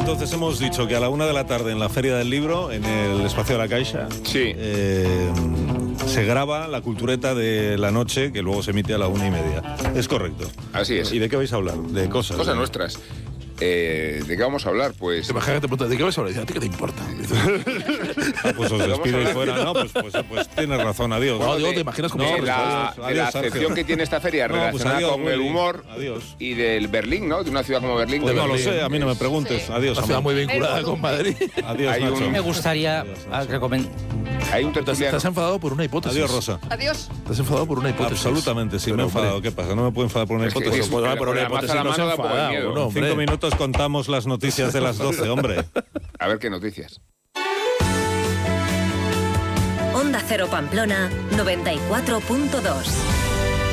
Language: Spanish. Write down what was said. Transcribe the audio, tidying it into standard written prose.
entonces hemos dicho que a la 1 p.m. en la Feria del Libro, en el espacio de la Caixa, Sí. Se graba la cultureta de la noche, que luego se emite a la 1:30. Es correcto. Así es. ¿Y de qué vais a hablar? De cosas. Cosas nuestras. ¿De qué vamos a hablar? Pues... Te imaginas que te preguntas, ¿de qué vas a hablar? Dice, ¿a ti qué te importa? Pues os despido y fuera. No, pues tienes razón, adiós. No, digo, ¿te imaginas cómo de la acepción que tiene esta feria relacionada adiós, con el humor adiós. y del Berlín, ¿no? De una ciudad como Berlín. Pues de no lo Berlín. sé, a mí no me preguntes. Adiós. Una ciudad amor. muy vinculada con Madrid. Adiós, Hay Nacho. Me gustaría recomendar. Hay un tertuliano. Estás enfadado por una hipótesis. Adiós, Rosa. Adiós. Estás enfadado por una hipótesis. Absolutamente, sí, me he enfadado. ¿Qué pasa? No me puedo enfadar por una Es que hipótesis. es- Por una Además, hipótesis a la no se mano da un poco de enfada miedo. uno, En hombre. 5 minutos contamos las noticias de las 12, hombre. A ver qué noticias. Onda Cero Pamplona 94.2.